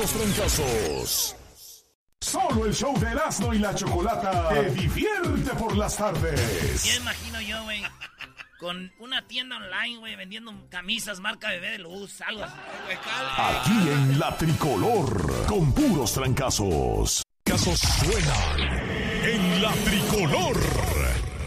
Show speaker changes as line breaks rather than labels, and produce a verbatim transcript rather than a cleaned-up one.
puros trancazos.
Solo el show de Erasmo y la Chocolata te divierte por las tardes.
Ya imagino yo, güey, con una tienda online, güey, vendiendo camisas marca Bebé de Luz, algo así.
Aquí en La Tricolor, con puros trancazos.
Casos suenan en La Tricolor.